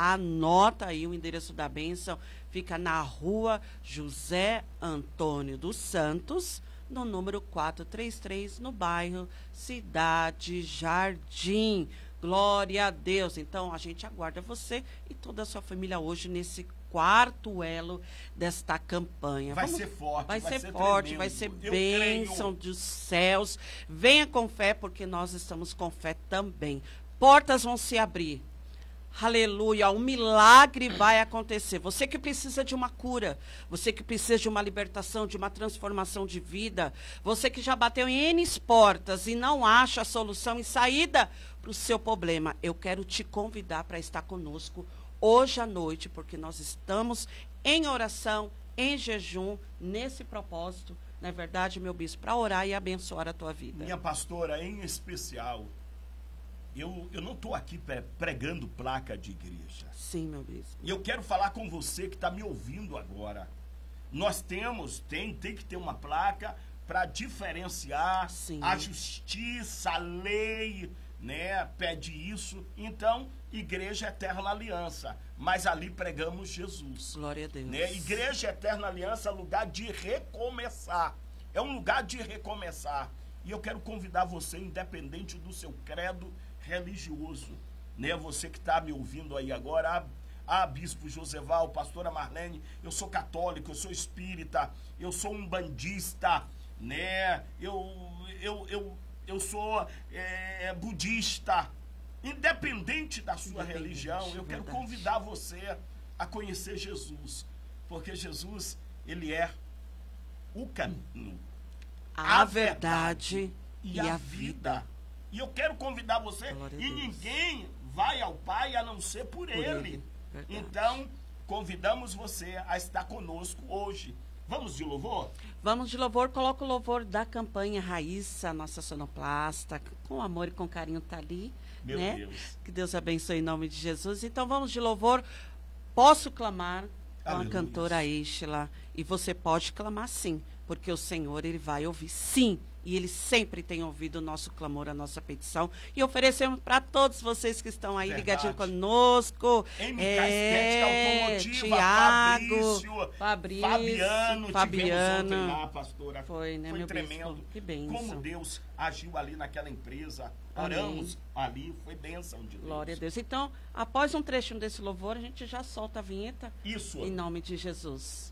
anota aí o endereço da bênção. Fica na rua José Antônio dos Santos, no número 433, no bairro Cidade Jardim. Glória a Deus. Então, a gente aguarda você e toda a sua família hoje nesse quarto elo desta campanha. Vai ser forte, vai ser forte, tremendo. vai ser Eu bênção creio. dos céus. Venha com fé, porque nós estamos com fé também. Portas vão se abrir. Aleluia, um milagre vai acontecer. Você que precisa de uma cura, você que precisa de uma libertação, de uma transformação de vida, você que já bateu em N portas e não acha a solução e saída para o seu problema, eu quero te convidar para estar conosco hoje à noite, porque nós estamos em oração, em jejum, nesse propósito, não é verdade, meu bispo, para orar e abençoar a tua vida. Minha pastora, em especial, eu não estou aqui pregando placa de igreja. Sim, meu bispo. E eu quero falar com você que está me ouvindo agora. Nós tem que ter uma placa para diferenciar. Sim. A justiça, a lei, né, pede isso. Então, Igreja Eterna Aliança. Mas ali pregamos Jesus. Glória a Deus. Né? Igreja Eterna Aliança é lugar de recomeçar. É um lugar de recomeçar. E eu quero convidar você, independente do seu credo religioso, né? Você que está me ouvindo aí agora, Bispo Joseval, pastora Marlene, eu sou católico, eu sou espírita, eu sou um bandista, né? Eu sou budista. Independente da sua religião, eu quero convidar você a conhecer Jesus, porque Jesus, ele é o caminho, a verdade e a vida. E eu quero convidar você, e ninguém vai ao Pai a não ser por ele. Então, convidamos você a estar conosco hoje. Vamos de louvor? Vamos de louvor. Coloca o louvor da campanha Raíssa, nossa sonoplasta, com amor e com carinho tá ali. Meu né? Deus. Que Deus abençoe em nome de Jesus. Então vamos de louvor. Posso clamar com Aleluia. A cantora Estela. E você pode clamar sim, porque o Senhor, ele vai ouvir sim. E ele sempre tem ouvido o nosso clamor, a nossa petição. E oferecemos para todos vocês que estão aí ligadinhos conosco. MK Estética Automotiva, Tiago, Fabiano, tivemos ontem lá, pastora. Foi, né, foi meu tremendo. bispo? Que bênção. Como Deus agiu ali naquela empresa. Amém. Oramos ali, foi bênção de Deus. Glória a Deus. Então, após um trechinho desse louvor, a gente já solta a vinheta. Isso. Em nome de Jesus.